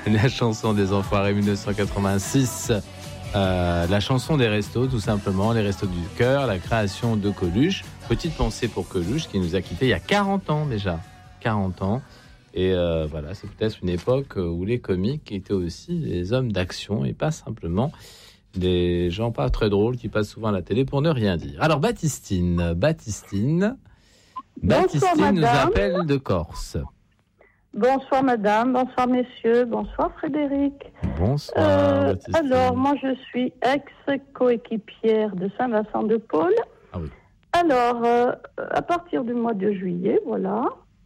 La chanson des Enfoirés 1986. La chanson des restos, tout simplement, les restos du cœur, la création de Coluche. Petite pensée pour Coluche qui nous a quittés il y a 40 ans déjà. 40 ans. Et voilà, c'est peut-être une époque où les comiques étaient aussi des hommes d'action et pas simplement des gens pas très drôles qui passent souvent à la télé pour ne rien dire. Alors Baptistine nous appelle de Corse. Bonsoir madame, bonsoir messieurs, bonsoir Frédéric. Bonsoir Baptistine. Alors moi je suis ex-coéquipière de Saint-Vincent-de-Paul. Ah oui. Alors à partir du mois de juillet, voilà,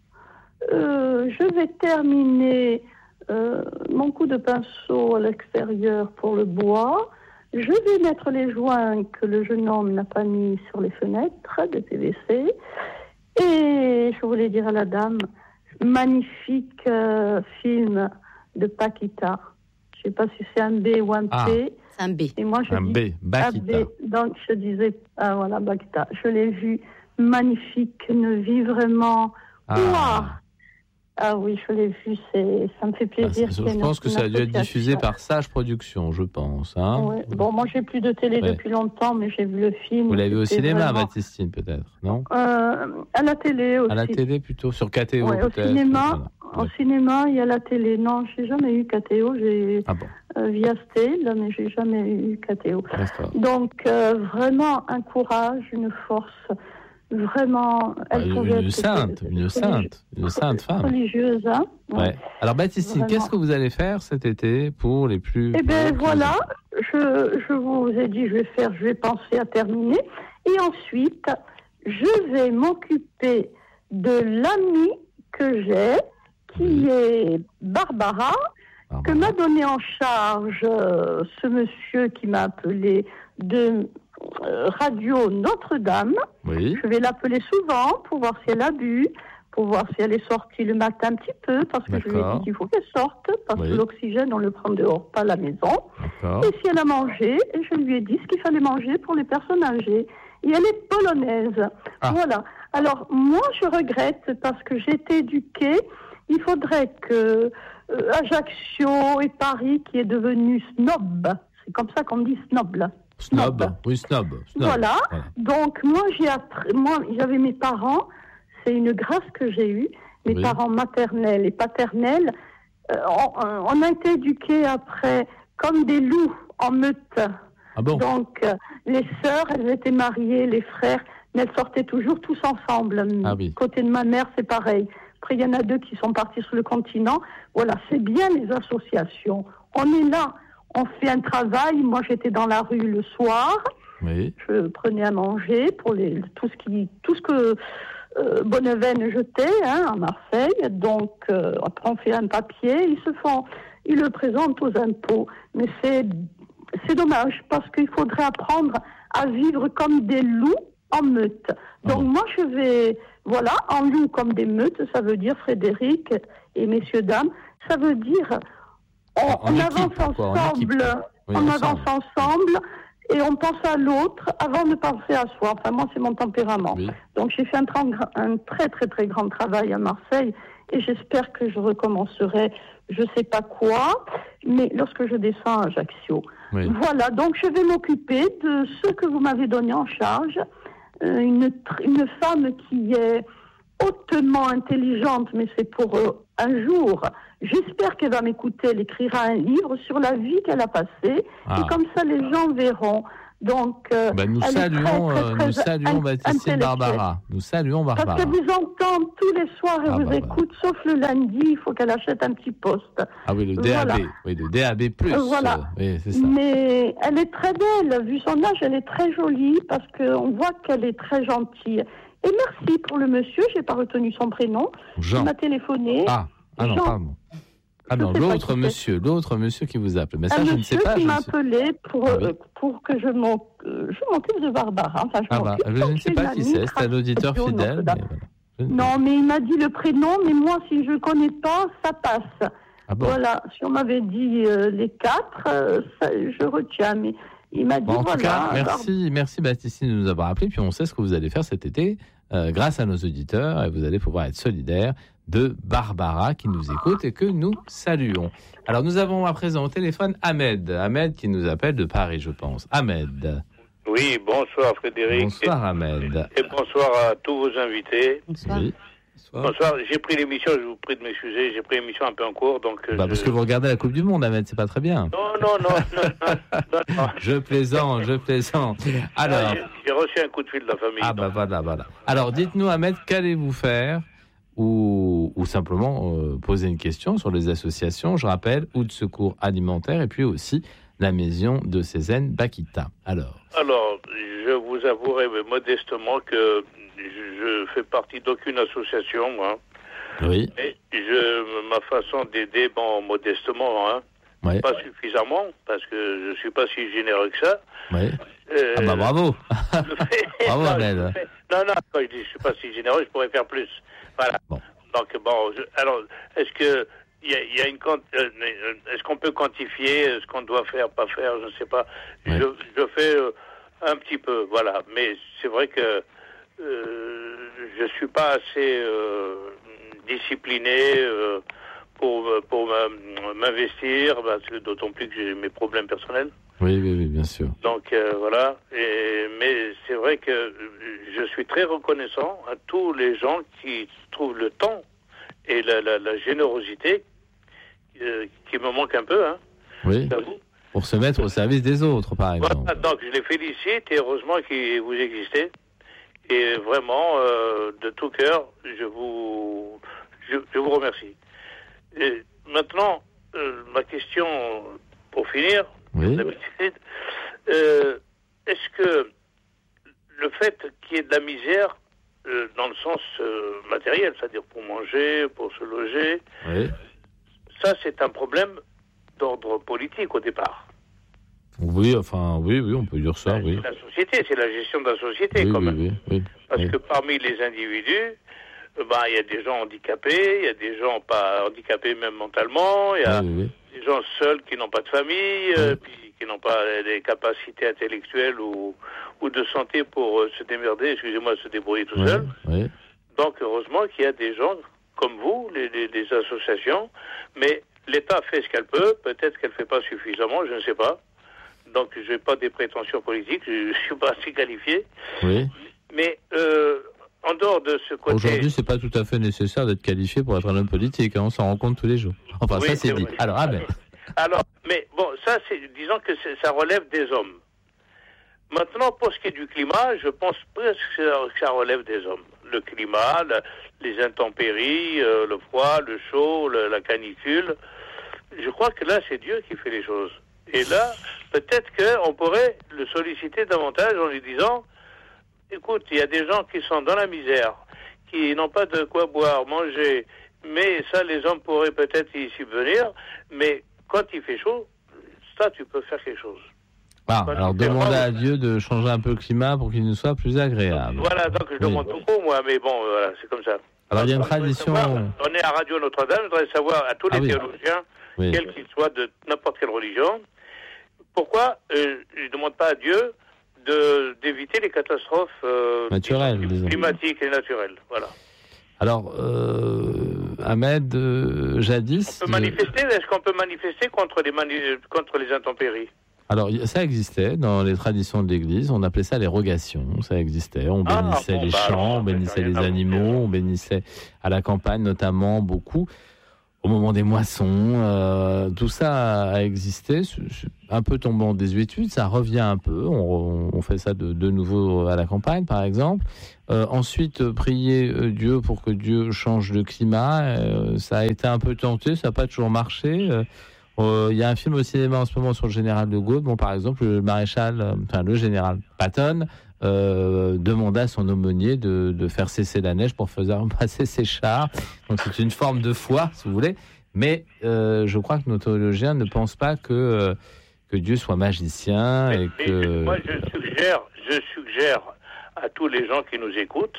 je vais terminer mon coup de pinceau à l'extérieur pour le bois. Je vais mettre les joints que le jeune homme n'a pas mis sur les fenêtres de PVC. Et je voulais dire à la dame, magnifique film de Paquita. Je ne sais pas si c'est un B ou un P. C'est un B. Et moi, je un dis B, Paquita. Donc je disais, voilà, Paquita. Je l'ai vu, magnifique, une vie vraiment... Ouah. Ah oui, je l'ai vu, ça me fait plaisir. Je pense que ça a dû être diffusé par Sage Productions, je pense. Hein. Oui. Bon, moi, j'ai plus de télé depuis longtemps, mais j'ai vu le film. Vous l'avez vu au cinéma, vraiment... Baptistine, peut-être, non à la télé aussi. À la télé, plutôt, sur KTO, peut-être. Au cinéma, au cinéma, il y a la télé. Non, j'ai jamais eu KTO. J'ai via Steel, mais j'ai jamais eu KTO. Donc, vraiment, un courage, une force... Vraiment, une sainte femme. Religieuse, hein. Ouais. Alors Baptistine, vraiment. Qu'est-ce que vous allez faire cet été pour les plus... Eh bien voilà, je vous ai dit, je vais penser à terminer. Et ensuite, je vais m'occuper de l'amie que j'ai, qui est Barbara, que m'a donné en charge ce monsieur qui m'a appelé de... Radio Notre-Dame. Oui. Je vais l'appeler souvent pour voir si elle a bu, pour voir si elle est sortie le matin un petit peu, parce que je lui ai dit qu'il faut qu'elle sorte, parce que l'oxygène, on le prend dehors, pas à la maison. Et si elle a mangé, je lui ai dit ce qu'il fallait manger pour les personnes âgées. Et elle est polonaise. Voilà. Alors, moi, je regrette, parce que j'ai été éduquée, il faudrait que Ajaccio et Paris, qui est devenu snob, c'est comme ça qu'on dit snob, là. Snob. Voilà. Donc, moi, j'avais mes parents, c'est une grâce que j'ai eue, mes parents maternels et paternels. On a été éduqués après comme des loups en meute. Ah bon? Donc, les sœurs, elles étaient mariées, les frères, mais elles sortaient toujours tous ensemble. Ah oui. Côté de ma mère, c'est pareil. Après, il y en a 2 qui sont partis sur le continent. Voilà, c'est bien les associations. On est là. On fait un travail. Moi, j'étais dans la rue le soir. Oui. Je prenais à manger pour tout ce que Bonneveine jetait à Marseille. Donc, après, on fait un papier. Ils le présentent aux impôts. Mais c'est dommage parce qu'il faudrait apprendre à vivre comme des loups en meute. Donc, moi, je vais, en loup comme des meutes, ça veut dire, Frédéric et messieurs, dames, ça veut dire... On avance ensemble, on avance ensemble et on pense à l'autre avant de penser à soi. Enfin, moi, c'est mon tempérament. Oui. Donc, j'ai fait un très, très, très grand travail à Marseille et j'espère que je recommencerai, je ne sais pas quoi, mais lorsque je descends à Ajaccio. Oui. Voilà, donc je vais m'occuper de ce que vous m'avez donné en charge. Une femme qui est hautement intelligente, mais c'est pour un jour... J'espère qu'elle va m'écouter. Elle écrira un livre sur la vie qu'elle a passée. Et comme ça, les gens verront. Donc, nous saluons Baptistine Barbara. Nous saluons Barbara. Parce que vous entendez tous les soirs et vous écoute, sauf le lundi, il faut qu'elle achète un petit poste. Ah oui, le DAB. Voilà. Oui, le DAB+. Voilà. Oui, c'est ça. Mais elle est très belle. Vu son âge, elle est très jolie parce qu'on voit qu'elle est très gentille. Et merci pour le monsieur. Je n'ai pas retenu son prénom. Jean. Il m'a téléphoné. Ah non, pardon. Ah non, l'autre monsieur qui vous appelle. Mais ça, je ne sais pas. Qui m'a appelé pour que je m'occupe de Barbara. Enfin, je ne sais pas qui c'est un auditeur fidèle. Non, mais il m'a dit le prénom, mais moi, si je ne connais pas, ça passe. Ah bon? Voilà, si on m'avait dit les 4, je retiens. Mais il m'a dit, en tout cas, merci Baptistine de nous avoir appelés. Puis on sait ce que vous allez faire cet été grâce à nos auditeurs. Et vous allez pouvoir être solidaires de Barbara qui nous écoute et que nous saluons. Alors nous avons à présent au téléphone Ahmed qui nous appelle de Paris, je pense. Ahmed. Oui, bonsoir Frédéric. Bonsoir Ahmed. Et bonsoir à tous vos invités. Bonsoir. Oui. Bonsoir, j'ai pris l'émission, je vous prie de m'excuser, j'ai pris l'émission un peu en cours, donc... Parce que vous regardez la Coupe du Monde, Ahmed, c'est pas très bien. Non. Je plaisante. Alors... J'ai reçu un coup de fil de la famille. Voilà. Alors, dites-nous, Ahmed, qu'allez-vous faire ou simplement poser une question sur les associations, je rappelle, ou de secours alimentaire, et puis aussi la maison de Cézanne Bakita. Alors, je vous avouerai modestement que je fais partie d'aucune association, moi. Oui. Et ma façon d'aider, modestement, ouais. Pas suffisamment, parce que je suis pas si généreux que ça. Oui. Bravo. Bravo, Ahmed. Non, quand je dis je suis pas si généreux, je pourrais faire plus. Voilà. Bon. Donc, alors, est-ce que est-ce qu'on peut quantifier ce qu'on doit faire, pas faire, je ne sais pas. Ouais. Je fais un petit peu, voilà. Mais c'est vrai que je suis pas assez discipliné pour m'investir, parce que d'autant plus que j'ai mes problèmes personnels. Oui, bien sûr. Donc voilà. Mais c'est vrai que je suis très reconnaissant à tous les gens qui trouvent le temps et la générosité qui me manque un peu. Oui. Pour se mettre au service des autres, par exemple. Voilà, donc je les félicite et heureusement que vous existez. Et vraiment, de tout cœur, je vous remercie. Et maintenant, ma question, pour finir, oui. d'habitude, est-ce que le fait qu'il y ait de la misère, dans le sens matériel, c'est-à-dire pour manger, pour se loger, oui. Ça c'est un problème d'ordre politique au départ. Oui, on peut dire ça, oui. C'est la société, c'est la gestion de la société, quand même. Oui. Parce que parmi les individus, il y a des gens handicapés, il y a des gens pas handicapés même mentalement, il y a des gens seuls qui n'ont pas de famille, puis qui n'ont pas les capacités intellectuelles ou de santé pour se démerder, se débrouiller tout seul. Oui. Donc, heureusement qu'il y a des gens comme vous, les associations, mais l'État fait ce qu'elle peut, peut-être qu'elle ne fait pas suffisamment, je ne sais pas. Donc, je n'ai pas des prétentions politiques, je ne suis pas assez qualifié. Oui. Mais en dehors de ce côté... Aujourd'hui, ce n'est pas tout à fait nécessaire d'être qualifié pour être un homme politique, on s'en rend compte tous les jours. Enfin, oui, ça c'est dit. Alors, mais bon, ça, disons que ça relève des hommes. Maintenant, pour ce qui est du climat, je pense presque que ça relève des hommes. Le climat, les intempéries, le froid, le chaud, la canicule. Je crois que là, c'est Dieu qui fait les choses. Et là, peut-être qu'on pourrait le solliciter davantage en lui disant, écoute, il y a des gens qui sont dans la misère, qui n'ont pas de quoi boire, manger, mais ça, les hommes pourraient peut-être y subvenir, mais quand il fait chaud, ça, tu peux faire quelque chose. Alors demander à Dieu de changer un peu le climat pour qu'il nous soit plus agréable. Voilà, donc je demande beaucoup, moi, mais bon, voilà, c'est comme ça. Alors il y a une tradition... on est à Radio Notre-Dame, je voudrais savoir à tous les théologiens, quels qu'ils soient de n'importe quelle religion, pourquoi je ne demande pas à Dieu d'éviter les catastrophes naturelles, climatiques et naturelles. Voilà. Alors, Ahmed, jadis... Est-ce qu'on peut manifester contre les intempéries? Alors, ça existait dans les traditions de l'Église, on appelait ça les rogations, ça existait. On bénissait les champs, on bénissait les animaux, on bénissait à la campagne notamment beaucoup. Au moment des moissons, tout ça a existé, un peu tombé en désuétude, ça revient un peu, on fait ça de nouveau à la campagne par exemple. Ensuite, prier Dieu pour que Dieu change le climat, ça a été un peu tenté, ça n'a pas toujours marché. Il y a un film au cinéma en ce moment sur le général de Gaulle, par exemple, le général Patton, demanda à son aumônier de faire cesser la neige pour faire passer ses chars. Donc c'est une forme de foi, si vous voulez. Mais je crois que nos théologiens ne pensent pas que Dieu soit magicien. Moi, je suggère à tous les gens qui nous écoutent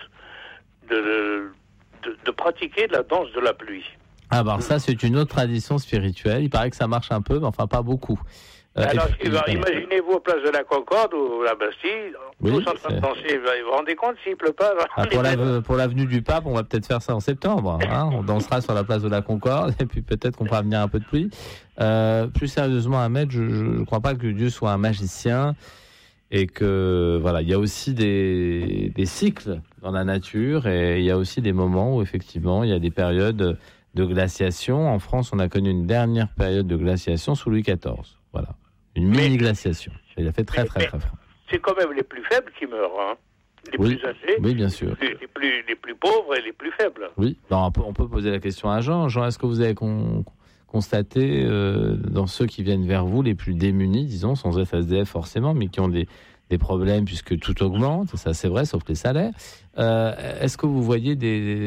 de pratiquer la danse de la pluie. Alors ça, c'est une autre tradition spirituelle. Il paraît que ça marche un peu, mais enfin pas beaucoup. Alors, imaginez-vous, place de la Concorde ou la Bastille, tous en train de danser. Vous vous rendez compte s'il pleut pas? Pour l'avenue du Pape, on va peut-être faire ça en septembre. On dansera sur la place de la Concorde et puis peut-être qu'on pourra venir un peu de pluie. Plus sérieusement, Ahmed, je ne crois pas que Dieu soit un magicien et que voilà, il y a aussi des cycles dans la nature et il y a aussi des moments où effectivement il y a des périodes de glaciation. En France, on a connu une dernière période de glaciation sous Louis XIV. Voilà. Une mini-glaciation. Il a fait très froid. C'est quand même les plus faibles qui meurent, hein. Les plus âgés. Oui, bien sûr. Les plus pauvres et les plus faibles. Oui. Alors, on peut poser la question à Jean. Jean, est-ce que vous avez constaté dans ceux qui viennent vers vous, les plus démunis, disons, sans être SDF forcément, mais qui ont des problèmes puisque tout augmente, ça c'est vrai, sauf les salaires. Est-ce que vous voyez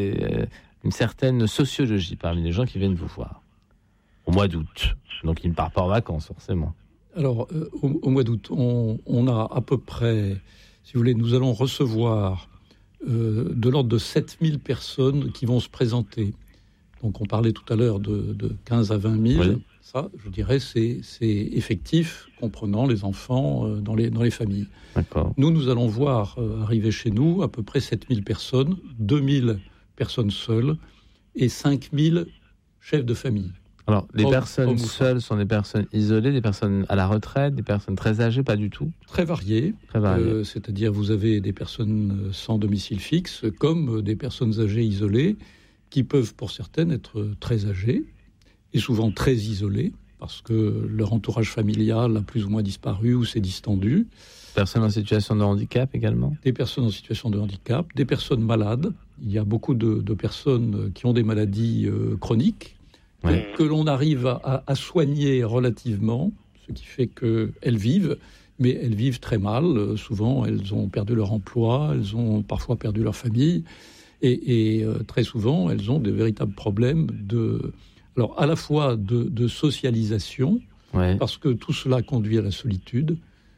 une certaine sociologie parmi les gens qui viennent vous voir au mois d'août? Donc, ils ne partent pas en vacances, forcément. Alors, au mois d'août, on a à peu près, si vous voulez, nous allons recevoir de l'ordre de 7000 personnes qui vont se présenter. Donc, on parlait tout à l'heure de 15 à 20 000. Oui. Ça, je dirais, c'est effectif, comprenant les enfants dans les familles. D'accord. Nous allons voir arriver chez nous à peu près 7000 personnes, 2000 personnes seules et 5000 chefs de famille. Alors, les personnes seules sont des personnes isolées, des personnes à la retraite, des personnes très âgées, pas du tout? Très variées. C'est-à-dire, vous avez des personnes sans domicile fixe, comme des personnes âgées isolées, qui peuvent, pour certaines, être très âgées, et souvent très isolées, parce que leur entourage familial a plus ou moins disparu ou s'est distendu. Personnes en situation de handicap également? Des personnes en situation de handicap, des personnes malades. Il y a beaucoup de personnes qui ont des maladies chroniques, que l'on arrive à soigner relativement, ce qui fait qu'elles vivent, mais elles vivent très mal. Souvent, elles ont perdu leur emploi, elles ont parfois perdu leur famille, et très souvent, elles ont de véritables problèmes alors à la fois de socialisation, parce que tout cela conduit à la solitude.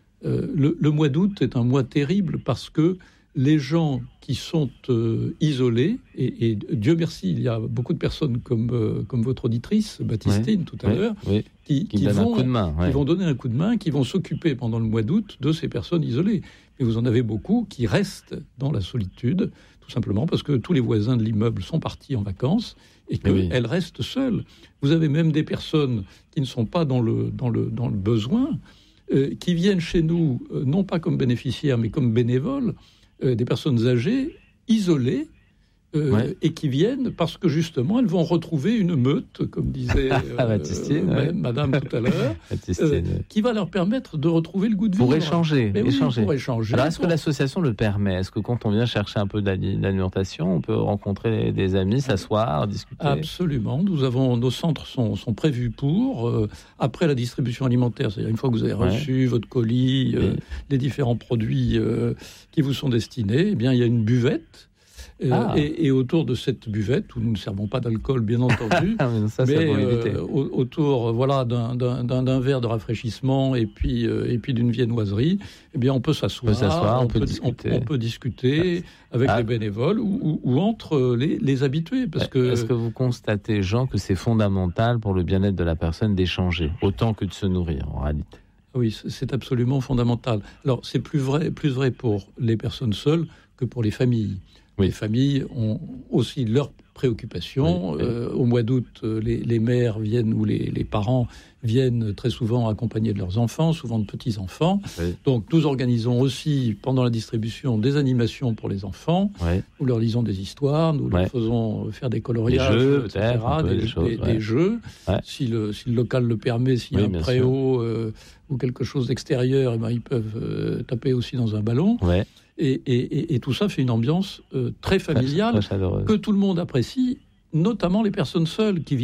Le mois d'août est un mois terrible parce que les gens qui sont isolés, et Dieu merci, il y a beaucoup de personnes comme votre auditrice, Baptistine, tout à l'heure, qui vont donner un coup de main, qui vont s'occuper pendant le mois d'août de ces personnes isolées. Mais vous en avez beaucoup qui restent dans la solitude, tout simplement parce que tous les voisins de l'immeuble sont partis en vacances et qu'elles restent seules. Vous avez même des personnes qui ne sont pas dans le besoin, qui viennent chez nous, non pas comme bénéficiaires, mais comme bénévoles, des personnes âgées, isolées, et qui viennent parce que justement elles vont retrouver une meute, comme disait Madame tout à l'heure, qui va leur permettre de retrouver le goût de vivre. Pour échanger. Pour échanger. Alors, est-ce que l'association le permet? Est-ce que quand on vient chercher un peu d'alimentation, on peut rencontrer des amis, s'asseoir, discuter? Absolument. Nos centres sont prévus pour, après la distribution alimentaire, c'est-à-dire une fois que vous avez reçu votre colis, les différents produits qui vous sont destinés, eh bien, il y a une buvette. Et autour de cette buvette, où nous ne servons pas d'alcool, bien entendu, mais autour d'un verre de rafraîchissement et puis d'une viennoiserie, eh bien, on peut s'asseoir, on peut discuter avec les bénévoles ou entre les habitués. Est-ce que vous constatez, Jean, que c'est fondamental pour le bien-être de la personne d'échanger, autant que de se nourrir, en réalité? Oui, c'est absolument fondamental. Alors, c'est plus vrai pour les personnes seules que pour les familles. Les familles ont aussi leurs préoccupations. Au mois d'août, les mères viennent ou les parents viennent très souvent accompagnés de leurs enfants, souvent de petits-enfants. Donc nous organisons aussi, pendant la distribution, des animations pour les enfants. Nous leur lisons des histoires, nous leur faisons faire des coloriages, des jeux. Si le local le permet, s'il y a un préau ou quelque chose d'extérieur, ils peuvent taper aussi dans un ballon. Et tout ça fait une ambiance très familiale que tout le monde apprécie, notamment les personnes seules qui